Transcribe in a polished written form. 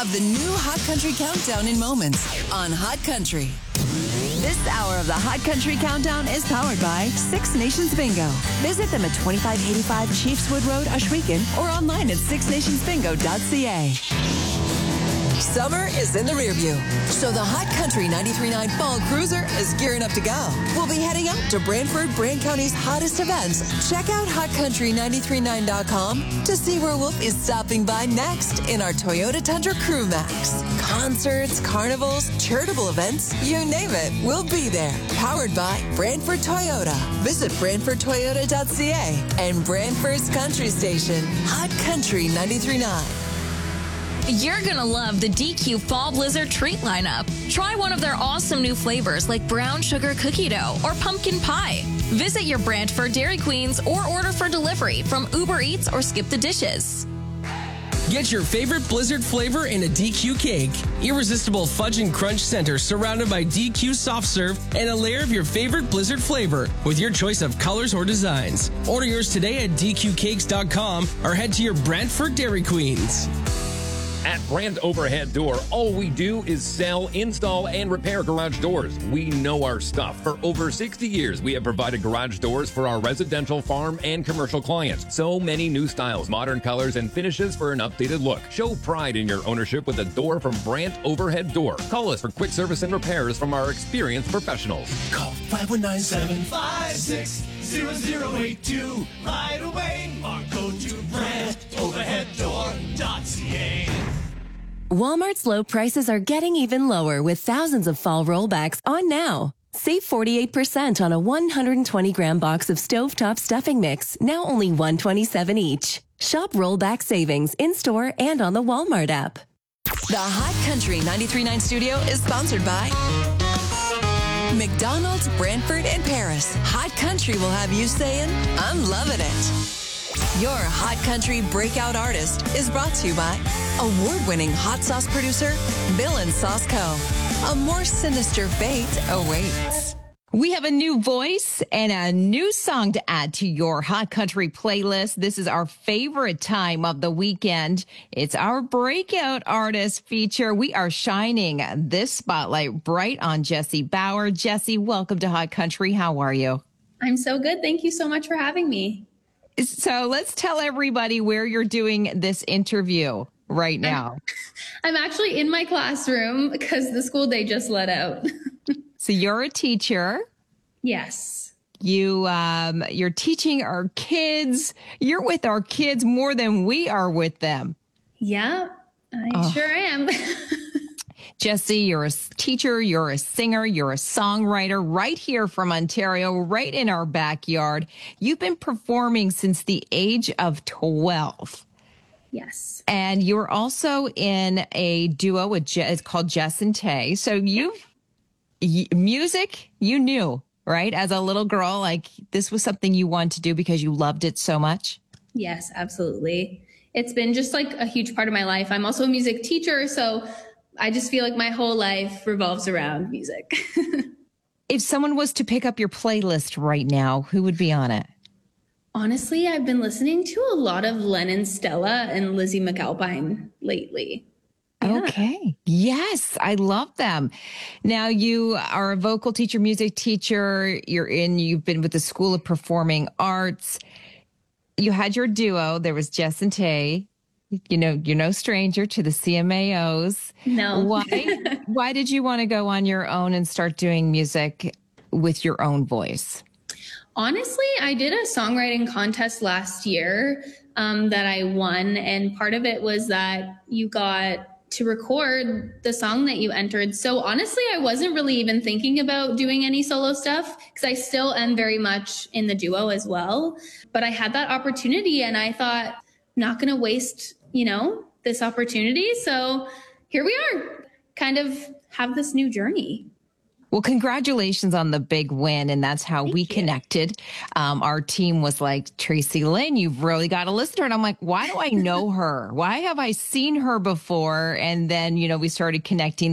of the new Hot Country Countdown in moments on Hot Country. This hour of the Hot Country Countdown is powered by Six Nations Bingo. Visit them at 2585 Chiefswood Road, Ashwegan, or online at sixnationsbingo.ca. Summer is in the rearview, so the Hot Country 93.9 Fall Cruiser is gearing up to go. We'll be heading out to Brantford, Brant County's hottest events. Check out hotcountry939.com to see where Wolf is stopping by next in our Toyota Tundra Crew Max. Concerts, carnivals, charitable events, you name it, we'll be there. Powered by Brantford Toyota. Visit BrantfordToyota.ca and Brantford's Country Station, Hot Country 93.9. You're going to love the DQ Fall Blizzard treat lineup. Try one of their awesome new flavors like brown sugar cookie dough or pumpkin pie. Visit your Brantford Dairy Queens or order for delivery from Uber Eats or Skip the Dishes. Get your favorite Blizzard flavor in a DQ cake. Irresistible fudge and crunch center surrounded by DQ soft serve and a layer of your favorite Blizzard flavor with your choice of colors or designs. Order yours today at dqcakes.com or head to your Brantford Dairy Queens. At Brant Overhead Door, all we do is sell, install, and repair garage doors. We know our stuff. For over 60 years, we have provided garage doors for our residential, farm, and commercial clients. So many new styles, modern colors, and finishes for an updated look. Show pride in your ownership with a door from Brant Overhead Door. Call us for quick service and repairs from our experienced professionals. Call 519-756-0082 right away or go to BrantOverheadDoor.ca. Walmart's low prices are getting even lower with thousands of fall rollbacks on now. Save 48% on a 120-gram box of stovetop stuffing mix, now only $127 each. Shop rollback savings in-store and on the Walmart app. The Hot Country 93.9 studio is sponsored by McDonald's, Brantford, and Paris. Hot Country will have you saying, I'm loving it. Your Hot Country breakout artist is brought to you by award-winning hot sauce producer, Bill and Sauce Co. A more sinister fate awaits. We have a new voice and a new song to add to your Hot Country playlist. This is our favorite time of the weekend. It's our breakout artist feature. We are shining this spotlight bright on Jessie Bauer. Jessie, welcome to Hot Country. How are you? I'm so good. Thank you so much for having me. So let's tell everybody where you're doing this interview right now. I'm actually in my classroom because the school day just let out. So you're a teacher. Yes. You're teaching our kids. You're with our kids more than we are with them. Yeah, I sure am. Jessie, you're a teacher, you're a singer, you're a songwriter right here from Ontario, right in our backyard. You've been performing since the age of 12. Yes. And you're also in a duo with it's called Jess and Tay. So music, you knew, right? As a little girl, like this was something you wanted to do because you loved it so much. Yes, absolutely. It's been just like a huge part of my life. I'm also a music teacher, so I just feel like my whole life revolves around music. If someone was to pick up your playlist right now, who would be on it? Honestly, I've been listening to a lot of Lennon Stella and Lizzie McAlpine lately. Yeah. Okay. Yes, I love them. Now you are a vocal teacher, music teacher. You've been with the School of Performing Arts. You had your duo. There was Jess and Tay. You know, you're no stranger to the CMAOs. No. Why did you want to go on your own and start doing music with your own voice? Honestly, I did a songwriting contest last year that I won. And part of it was that you got to record the song that you entered. So honestly, I wasn't really even thinking about doing any solo stuff because I still am very much in the duo as well. But I had that opportunity and I thought, not going to waste, this opportunity. So here we are, kind of have this new journey. Well, congratulations on the big win. And that's how we connected. Our team was like, Tracy Lynn, you've really got to listen to her. And I'm like, why do I know her? Why have I seen her before? And then, we started connecting.